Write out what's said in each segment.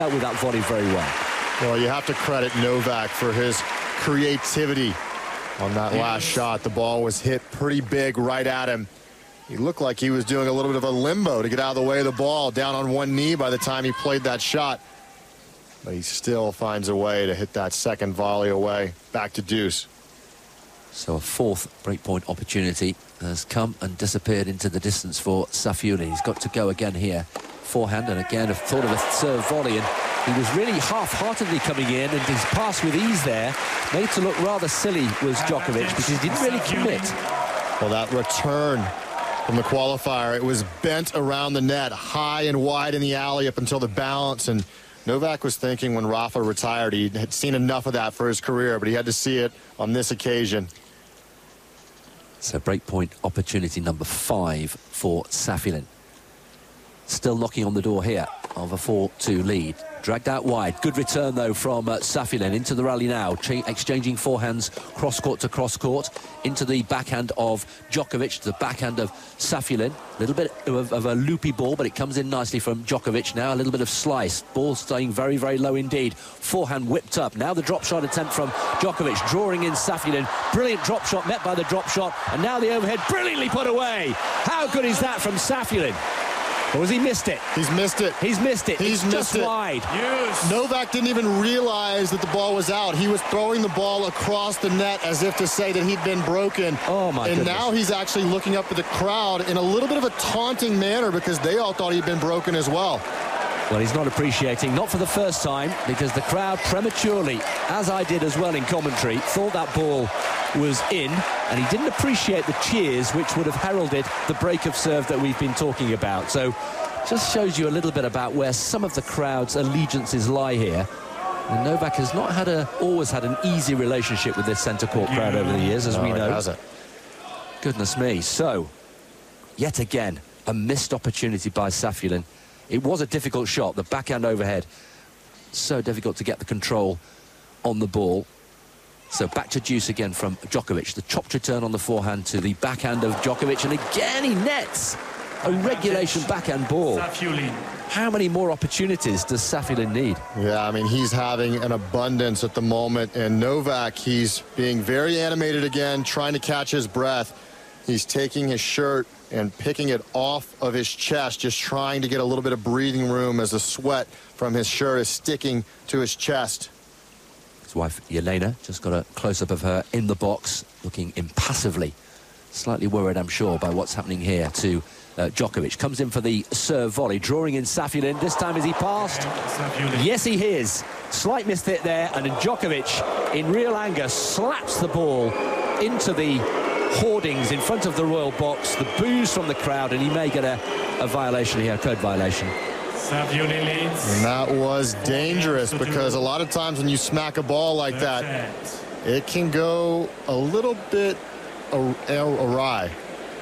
out with that volley very well. Well, you have to credit Novak for his creativity on that last shot. The ball was hit pretty big right at him. He looked like he was doing a little bit of a limbo to get out of the way of the ball, down on one knee by the time he played that shot. But he still finds a way to hit that second volley away, back to deuce. So a fourth breakpoint opportunity has come and disappeared into the distance for Safiullin. He's got to go again here. Forehand, and again, I've thought of a serve volley, and he was really half-heartedly coming in, and his pass with ease there made to look rather silly was Djokovic, because he didn't really commit. Well, that return from the qualifier, it was bent around the net, high and wide in the alley up until the balance, and Novak was thinking when Rafa retired he had seen enough of that for his career, but he had to see it on this occasion. So breakpoint opportunity number 5 for Safiullin. Still knocking on the door here of a 4-2 lead. Dragged out wide. Good return, though, from Safiullin into the rally now. Exchanging forehands cross-court to cross-court. Into the backhand of Djokovic, to the backhand of Safiullin. A little bit of a loopy ball, but it comes in nicely from Djokovic now. A little bit of slice. Ball staying very, very low indeed. Forehand whipped up. Now the drop shot attempt from Djokovic, drawing in Safiullin. Brilliant drop shot met by the drop shot. And now the overhead brilliantly put away. How good is that from Safiullin? Or has he missed it? He's missed it. He's missed it. He's it's missed just it. wide. Yes. Novak didn't even realize that the ball was out. He was throwing the ball across the net as if to say that he'd been broken. Oh, my goodness. And now he's actually looking up at the crowd in a little bit of a taunting manner because they all thought he'd been broken as well. Well, he's not appreciating, not for the first time, because the crowd prematurely, as I did as well in commentary, thought that ball was in, and he didn't appreciate the cheers which would have heralded the break of serve that we've been talking about. So just shows you a little bit about where some of the crowd's allegiances lie here. And Novak has not always had an easy relationship with this centre court crowd over the years, as we know. He hasn't. Goodness me. So, yet again, a missed opportunity by Safiullin. It was a difficult shot, the backhand overhead. So difficult to get the control on the ball. So back to deuce again from Djokovic. The chopped return on the forehand to the backhand of Djokovic. And again, he nets a regulation backhand ball. How many more opportunities does Safiullin need? Yeah, I mean, he's having an abundance at the moment. And Novak, he's being very animated again, trying to catch his breath. He's taking his shirt and picking it off of his chest, just trying to get a little bit of breathing room as the sweat from his shirt is sticking to his chest. His wife, Jelena, just got a close-up of her in the box, looking impassively. Slightly worried, I'm sure, by what's happening here to Djokovic. Comes in for the serve volley, drawing in Safiullin. This time is he passed? Yes, he is. Slight missed hit there, and then Djokovic, in real anger, slaps the ball into the hoardings in front of the royal box. The boos from the crowd, and he may get a violation here, a code violation. And that was dangerous, because a lot of times when you smack a ball like that, it can go a little bit awry.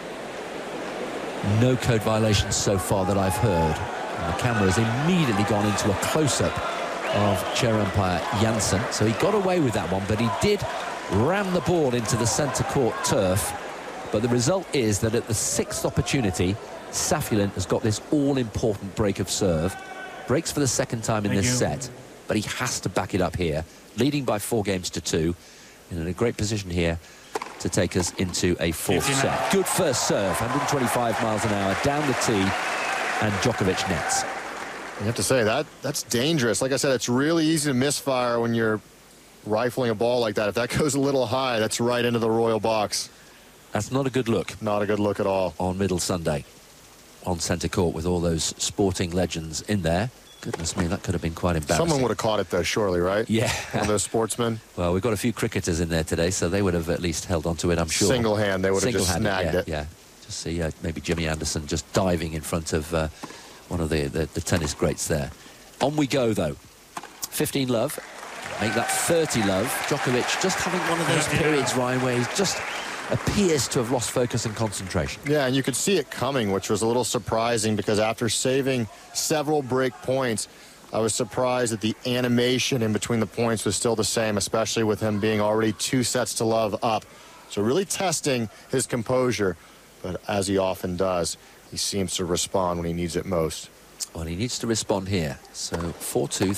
No code violations so far that I've heard. And the camera has immediately gone into a close-up of chair umpire Janssen. So he got away with that one, but he did ram the ball into the centre court turf. But the result is that at the 6th opportunity, Safiullin has got this all-important break of serve. Breaks for the second time in this set, but he has to back it up here. Leading by 4-2, and in a great position here to take us into a 4th set. Good first serve, 125 miles an hour down the tee, and Djokovic nets. You have to say that's dangerous. Like I said, it's really easy to misfire when you're rifling a ball like that. If that goes a little high, that's right into the royal box. That's not a good look. Not a good look at all. On Middle Sunday, on centre court with all those sporting legends in there. Goodness me, that could have been quite embarrassing. Someone would have caught it, though, surely, right? Yeah. One of those sportsmen. Well, we've got a few cricketers in there today, so they would have at least held on to it, I'm sure. Single hand, they would have just snagged it. Yeah, just see maybe Jimmy Anderson just diving in front of one of the tennis greats there. On we go, though. 15 love. Make that 30 love. Djokovic just having one of those periods, Ryan, where he's just appears to have lost focus and concentration. Yeah, and you could see it coming, which was a little surprising, because after saving several break points, I was surprised that the animation in between the points was still the same, especially with him being already 2 sets to love up. So really testing his composure, but as he often does, he seems to respond when he needs it most. Well, he needs to respond here. So 4-2.